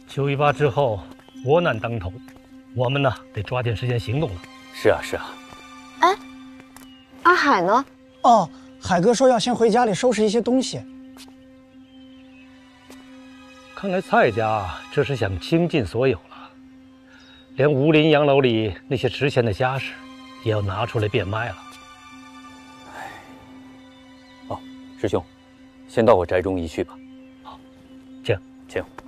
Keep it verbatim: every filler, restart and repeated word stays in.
九一八之后，国难当头，我们呢得抓紧时间行动了。 是啊，是啊。 哎，阿海呢？ 哦，海哥说要先回家里收拾一些东西。 看来蔡家这是想倾尽所有了，连武林洋楼里那些值钱的家什也要拿出来变卖了。 哎，哦，师兄，先到我宅中一叙吧。 好，请请。